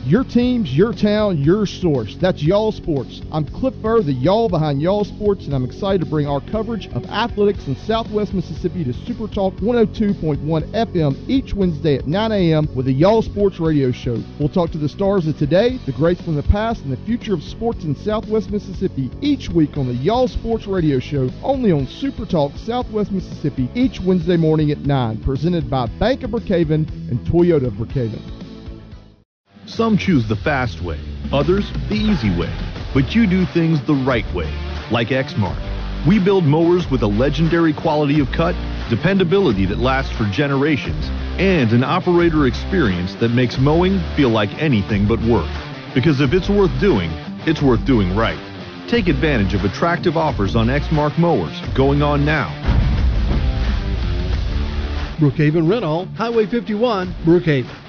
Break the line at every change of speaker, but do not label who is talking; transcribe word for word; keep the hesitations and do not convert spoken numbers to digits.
Your teams, your town, your source. That's Y'all Sports. I'm Cliff Furr, the y'all behind Y'all Sports, and I'm excited to bring our coverage of athletics in Southwest Mississippi to Super Talk one oh two point one F M each Wednesday at nine a.m. with the Y'all Sports radio show. We'll talk to the stars of today, the greats from the past, and the future of sports in Southwest Mississippi each week on the Y'all Sports radio show, only on Super Talk Southwest Mississippi each Wednesday morning at nine, presented by Bank of Brookhaven and Toyota of Brookhaven.
Some choose the fast way, others the easy way, but you do things the right way, like Exmark. We build mowers with a legendary quality of cut, dependability that lasts for generations, and an operator experience that makes mowing feel like anything but work. Because if it's worth doing, it's worth doing right. Take advantage of attractive offers on Exmark mowers going on now.
Brookhaven Rental, Highway fifty-one, Brookhaven.